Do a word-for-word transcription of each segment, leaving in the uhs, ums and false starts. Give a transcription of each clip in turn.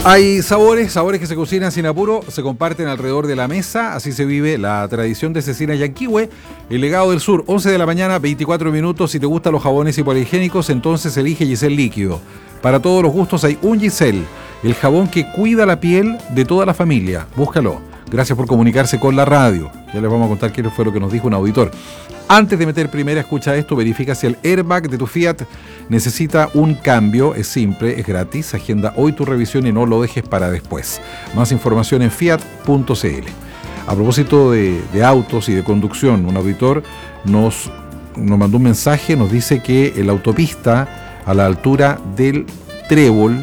Hay sabores, sabores que se cocinan sin apuro, se comparten alrededor de la mesa, así se vive la tradición de Cecina Yanquihue, el legado del sur, once de la mañana, veinticuatro minutos. Si te gustan los jabones hipoalergénicos, entonces elige Giselle Líquido. Para todos los gustos hay un Giselle, el jabón que cuida la piel de toda la familia. Búscalo. Gracias por comunicarse con la radio. Ya les vamos a contar qué fue lo que nos dijo un auditor. Antes de meter primera, escucha esto, verifica si el airbag de tu Fiat necesita un cambio. Es simple, es gratis. Agenda hoy tu revisión y no lo dejes para después. Más información en fiat punto c l. A propósito de, de autos y de conducción, un auditor nos, nos mandó un mensaje, nos dice que en la autopista, a la altura del Trébol,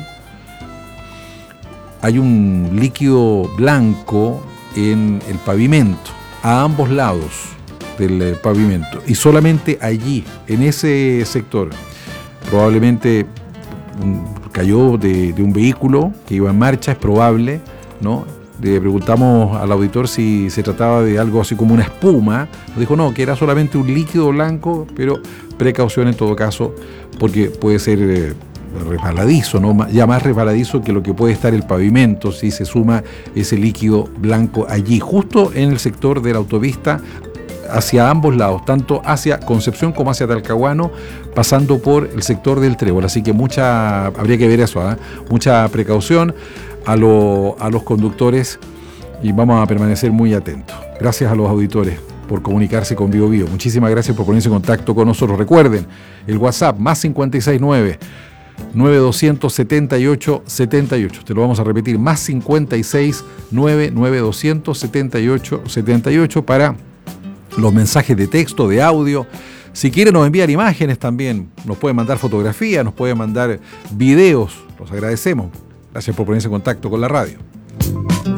hay un líquido blanco en el pavimento, a ambos lados del pavimento, y solamente allí, en ese sector, probablemente un, cayó de, de un vehículo que iba en marcha, es probable, ¿no? Le preguntamos al auditor si se trataba de algo así como una espuma, nos dijo no, que era solamente un líquido blanco, pero precaución en todo caso, porque puede ser eh, resbaladizo, ¿no? Ya más resbaladizo que lo que puede estar el pavimento si se suma ese líquido blanco allí, justo en el sector de la autopista, hacia ambos lados, tanto hacia Concepción como hacia Talcahuano, pasando por el sector del Trébol. Así que mucha, habría que ver eso, ¿eh? Mucha precaución a, lo, a los conductores y vamos a permanecer muy atentos. Gracias a los auditores por comunicarse con Bio Bio. Muchísimas gracias por ponerse en contacto con nosotros. Recuerden, el WhatsApp más cincuenta y seis nueve, nueve doscientos setenta y ocho setenta y ocho. Te lo vamos a repetir, más cincuenta y seis nueve, nueve doscientos setenta y ocho setenta y ocho para los mensajes de texto, de audio. Si quieren nos enviar imágenes también, nos pueden mandar fotografías, nos pueden mandar videos, los agradecemos. Gracias por ponerse en contacto con la radio.